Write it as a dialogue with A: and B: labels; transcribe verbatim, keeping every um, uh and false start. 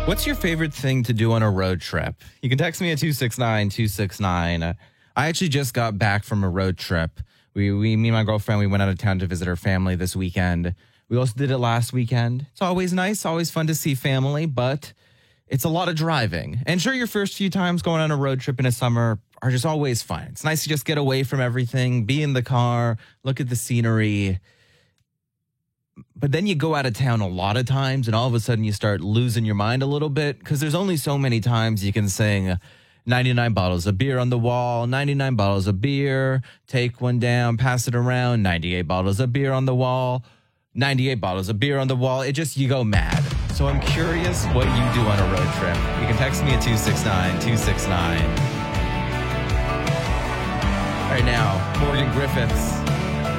A: What's your favorite thing to do on a road trip? You can text me at two six nine two six nine. Uh, I actually just got back from a road trip. We, we, me and my girlfriend, we went out of town to visit her family this weekend. We also did it last weekend. It's always nice, always fun to see family, but it's a lot of driving. And sure, your first few times going on a road trip in a summer are just always fun. It's nice to just get away from everything, be in the car, look at the scenery. But then you go out of town a lot of times and all of a sudden you start losing your mind a little bit because there's only so many times you can sing ninety-nine bottles of beer on the wall, ninety-nine bottles of beer, take one down, pass it around, ninety-eight bottles of beer on the wall, ninety-eight bottles of beer on the wall. It just, you go mad. So I'm curious what you do on a road trip. You can text me at two six nine two six nine. All right, now, Morgan Griffiths.